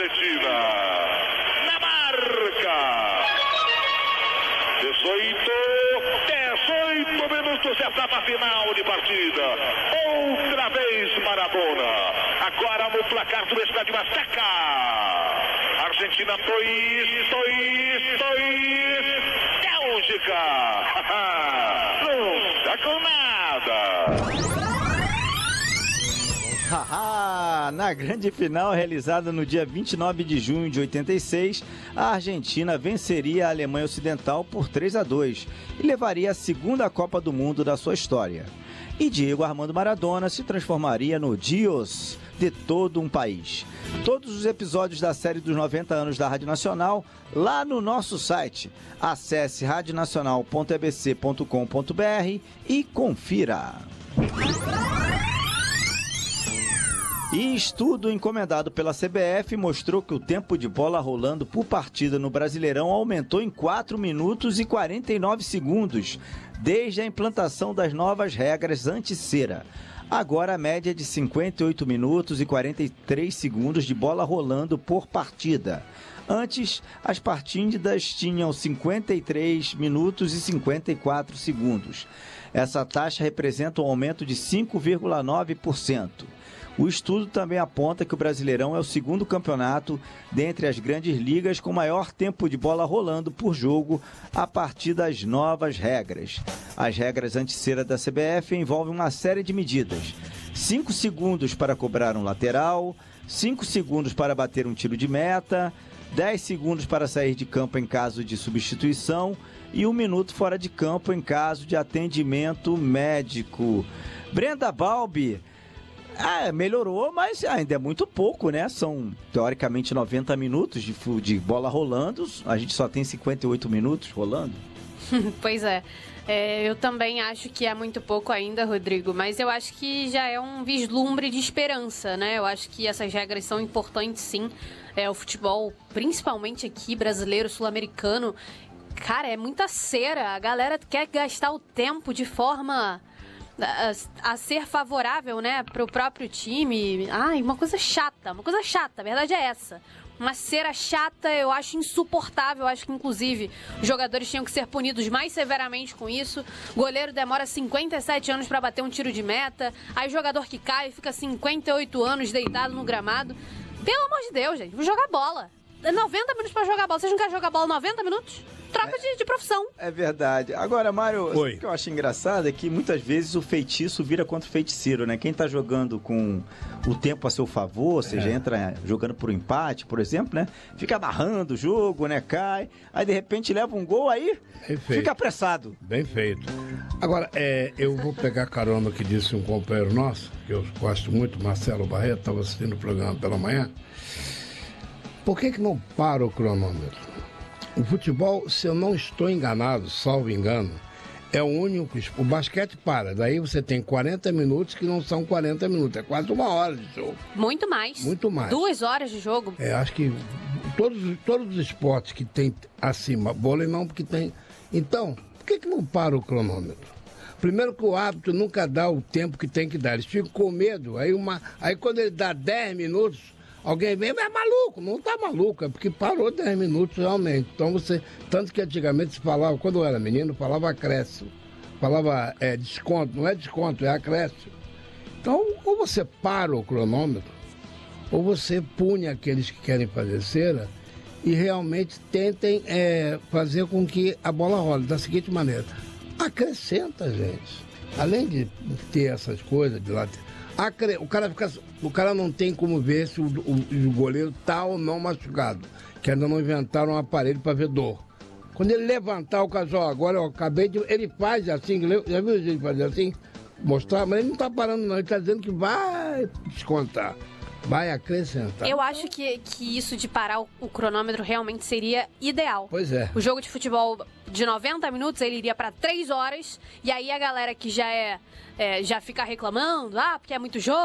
Argentina. Na marca. 18 minutos, etapa final de partida. Outra vez Maradona. Agora no placar do estádio Azteca. Argentina 2. Bélgica. Não está com nada. Na grande final realizada no dia 29 de junho de 86, a Argentina venceria a Alemanha Ocidental por 3-2 e levaria a segunda Copa do Mundo da sua história. E Diego Armando Maradona se transformaria no Dios de todo um país. Todos os episódios da série dos 90 anos da Rádio Nacional lá no nosso site. Acesse radionacional.ebc.com.br e confira. E estudo encomendado pela CBF mostrou que o tempo de bola rolando por partida no Brasileirão aumentou em 4 minutos e 49 segundos, desde a implantação das novas regras anti-cera. Agora a média é de 58 minutos e 43 segundos de bola rolando por partida. Antes, as partidas tinham 53 minutos e 54 segundos. Essa taxa representa um aumento de 5,9%. O estudo também aponta que o Brasileirão é o segundo campeonato dentre as grandes ligas com maior tempo de bola rolando por jogo a partir das novas regras. As regras anti-cera da CBF envolvem uma série de medidas: 5 segundos para cobrar um lateral, 5 segundos para bater um tiro de meta, 10 segundos para sair de campo em caso de substituição e 1 minuto fora de campo em caso de atendimento médico. Brenda Balbi, melhorou, mas ainda é muito pouco, né? São, teoricamente, 90 minutos de bola rolando. A gente só tem 58 minutos rolando. Pois é. Eu também acho que é muito pouco ainda, Rodrigo, mas eu acho que já é um vislumbre de esperança, né? Eu acho que essas regras são importantes, sim. O futebol, principalmente aqui, brasileiro, sul-americano, cara, é muita cera. A galera quer gastar o tempo de forma a ser favorável, né, pro próprio time. Uma coisa chata, a verdade é essa. Uma cera chata, eu acho insuportável. Eu acho que, inclusive, os jogadores tinham que ser punidos mais severamente com isso. O goleiro demora 57 anos para bater um tiro de meta. Aí o jogador que cai fica 58 anos deitado no gramado. Pelo amor de Deus, gente, vamos jogar bola. 90 minutos para jogar bola. Vocês não querem jogar bola 90 minutos? Troca de profissão. É verdade. Agora, Mário, o que eu acho engraçado é que muitas vezes o feitiço vira contra o feiticeiro, né? Quem tá jogando com o tempo a seu favor, ou seja, entra jogando por empate, por exemplo, né? Fica amarrando o jogo, né? Cai, aí de repente leva um gol, aí fica apressado. Bem feito. Agora, eu vou pegar carona no que disse um companheiro nosso, que eu gosto muito, Marcelo Barreto, estava assistindo o programa pela manhã. Por que não para o cronômetro? O futebol, se eu não estou enganado, salvo engano, é o único... O basquete para, daí você tem 40 minutos que não são 40 minutos, é quase 1 hora de jogo. Muito mais. 2 horas de jogo. Acho que todos os esportes que tem acima, vôlei não, porque tem... Então, por que não para o cronômetro? Primeiro que o árbitro nunca dá o tempo que tem que dar, eles ficam com medo, aí quando ele dá 10 minutos... Alguém vem, é maluco, não tá maluco, é porque parou 10 minutos realmente. Então tanto que antigamente se falava, quando eu era menino, falava acréscimo, falava desconto, não é desconto, é acréscimo. Então, ou você para o cronômetro, ou você pune aqueles que querem fazer cera e realmente tentem fazer com que a bola role da seguinte maneira. Acrescenta, gente. Além de ter essas coisas de lá... O cara não tem como ver se o goleiro tá ou não machucado, que ainda não inventaram um aparelho para ver dor. Quando ele levantar o casal, agora eu acabei de... Ele faz assim, já viu ele fazer assim? Mostrar, mas ele não tá parando não, ele tá dizendo que vai descontar, vai acrescentar. Eu acho que isso de parar o cronômetro realmente seria ideal. Pois é. O jogo de futebol de 90 minutos, ele iria para 3 horas, e aí a galera que já fica reclamando, porque é muito jogo,